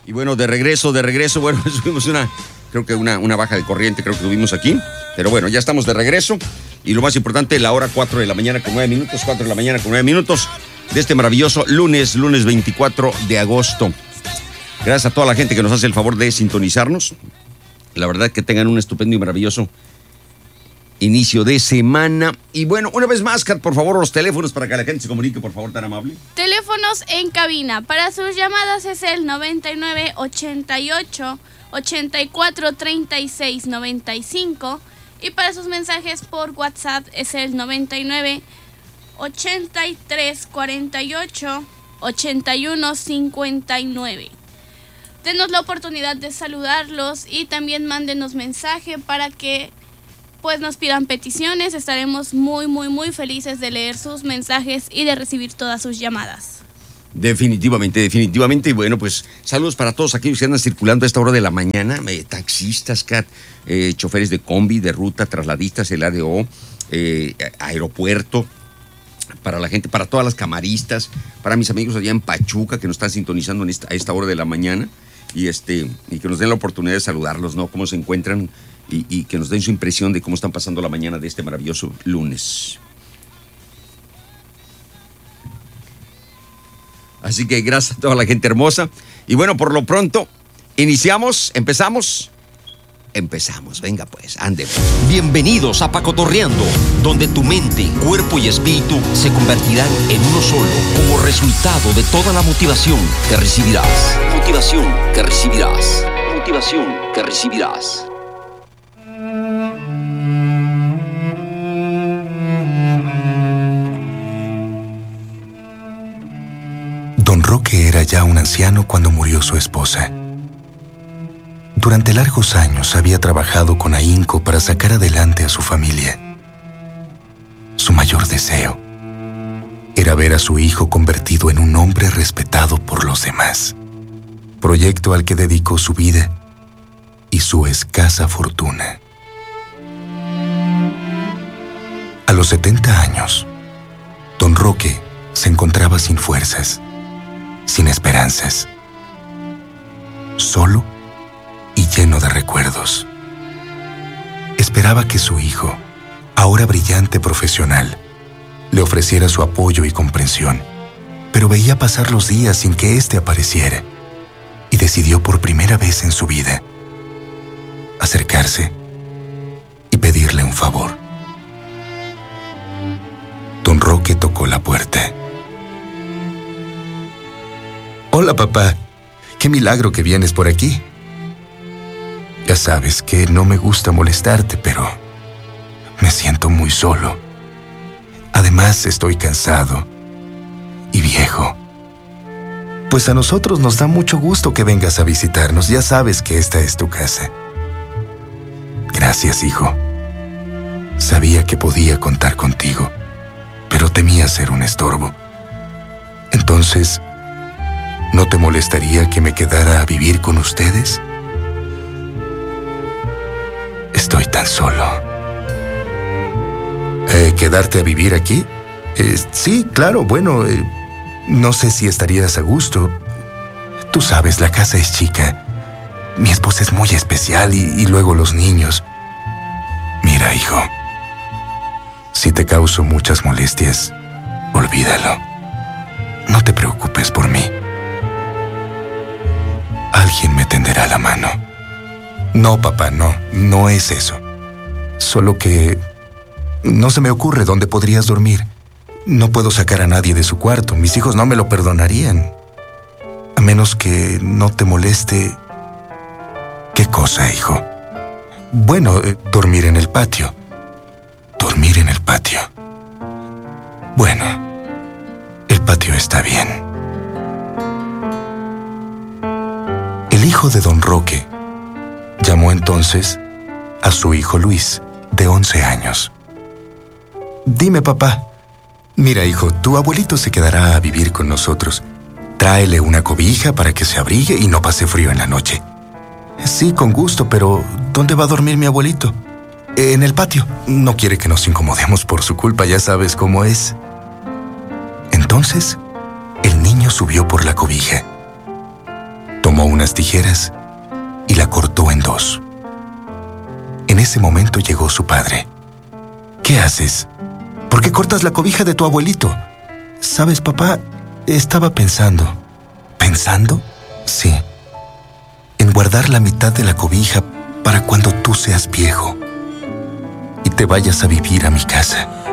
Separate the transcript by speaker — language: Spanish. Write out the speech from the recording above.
Speaker 1: Y bueno, de regreso, bueno, tuvimos una baja de corriente, creo que tuvimos aquí. Pero bueno, ya estamos de regreso. Y lo más importante, la hora 4 de la mañana con 9 minutos, 4 de la mañana con 9 minutos de este maravilloso lunes 24 de agosto. Gracias a toda la gente que nos hace el favor de sintonizarnos. La verdad que tengan un estupendo y maravilloso inicio de semana. Y bueno, una vez más, Kat, por favor, los teléfonos para que la gente se comunique, por favor, tan amable.
Speaker 2: Teléfonos en cabina. Para sus llamadas es el 99 88 84 36 95. Y para sus mensajes por WhatsApp es el 99 83 48 81 59. Denos la oportunidad de saludarlos y también mándenos mensaje para que pues nos pidan peticiones. Estaremos muy felices de leer sus mensajes y de recibir todas sus llamadas.
Speaker 1: Definitivamente. Y bueno, pues saludos para todos aquellos que andan circulando a esta hora de la mañana. Taxistas, Kat, choferes de combi, de ruta, trasladistas, el ADO, aeropuerto. Para la gente, para todas las camaristas, para mis amigos allá en Pachuca que nos están sintonizando a esta hora de la mañana y que nos den la oportunidad de saludarlos, ¿no? Cómo se encuentran y que nos den su impresión de cómo están pasando la mañana de este maravilloso lunes. Así que gracias a toda la gente hermosa. Y bueno, por lo pronto, empezamos. Venga pues, ande.
Speaker 3: Bienvenidos a Pacotorreando, donde tu mente, cuerpo y espíritu se convertirán en uno solo como resultado de toda la motivación que recibirás.
Speaker 4: Don Roque era ya un anciano cuando murió su esposa. Durante largos años había trabajado con ahínco para sacar adelante a su familia. Su mayor deseo era ver a su hijo convertido en un hombre respetado por los demás, proyecto al que dedicó su vida y su escasa fortuna. A los 70 años, Don Roque se encontraba sin fuerzas, sin esperanzas, solo y lleno de recuerdos. Esperaba que su hijo, ahora brillante profesional, le ofreciera su apoyo y comprensión, pero veía pasar los días sin que éste apareciera y decidió por primera vez en su vida acercarse y pedirle un favor. Don Roque tocó la puerta. «Hola, papá. Qué milagro que vienes por aquí. Ya sabes que no me gusta molestarte, pero me siento muy solo. Además, estoy cansado y viejo. Pues a nosotros nos da mucho gusto que vengas a visitarnos. Ya sabes que esta es tu casa». «Gracias, hijo. Sabía que podía contar contigo, pero temía ser un estorbo. Entonces, ¿no te molestaría que me quedara a vivir con ustedes? Estoy tan solo». ¿Quedarte a vivir aquí? Sí, claro, bueno, no sé si estarías a gusto. Tú sabes, la casa es chica. Mi esposa es muy especial y luego los niños. Mira, hijo, si te causo muchas molestias, olvídalo. No te preocupes por mí. Alguien me tenderá la mano. No, papá, no es eso. Solo que no se me ocurre dónde podrías dormir. No puedo sacar a nadie de su cuarto. Mis hijos no me lo perdonarían. A menos que no te moleste. ¿Qué cosa, hijo? Bueno, dormir en el patio. Dormir en el patio. Bueno, el patio está bien. El hijo de Don Roque llamó entonces a su hijo Luis, de 11 años. «Dime, papá. Mira, hijo, tu abuelito se quedará a vivir con nosotros. Tráele una cobija para que se abrigue y no pase frío en la noche». «Sí, con gusto, pero ¿dónde va a dormir mi abuelito?» «En el patio. No quiere que nos incomodemos por su culpa, ya sabes cómo es». Entonces, el niño subió por la cobija, tomó unas tijeras y la cortó en dos. En ese momento llegó su padre. ¿Qué haces? ¿Por qué cortas la cobija de tu abuelito? ¿Sabes, papá? Estaba pensando. ¿Pensando? Sí. En guardar la mitad de la cobija para cuando tú seas viejo y te vayas a vivir a mi casa.